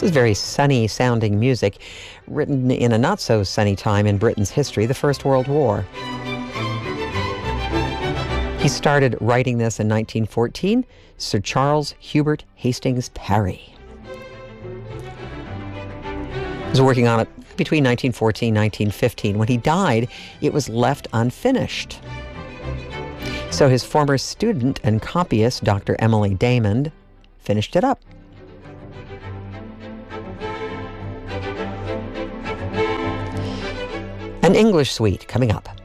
This is very sunny sounding music, written in a not so sunny time in Britain's history, the First World War. He started writing this in 1914, Sir Charles Hubert Hastings Parry. He was working on it between 1914 and 1915. When he died, it was left unfinished. So his former student and copyist, Dr. Emily Damon, finished it up. An English suite coming up.